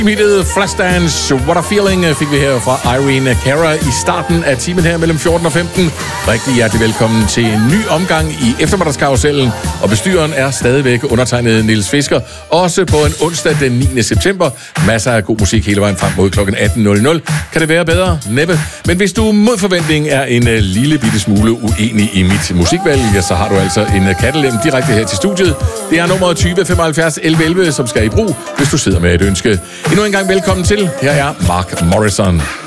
Mittet Flashdance, What a Feeling fik vi her fra Irene Cara i starten af timen her mellem 14 og 15. Rigtig hjertelig velkommen til en ny omgang i eftermiddagskarusellen, og bestyreren er stadigvæk undertegnet Niels Fisker, også på en onsdag den 9. september. Masser af god musik hele vejen frem mod kl. 18.00. Kan det være bedre? Næppe. Men hvis du mod forventning er en lille bitte smule uenig i mit musikvalg, ja, så har du altså en kattelem direkte her til studiet. Det er nummeret 20 75 11 11, som skal i brug, hvis du sidder med et ønske. Endnu en gang velkommen til. Her er Mark Morrison.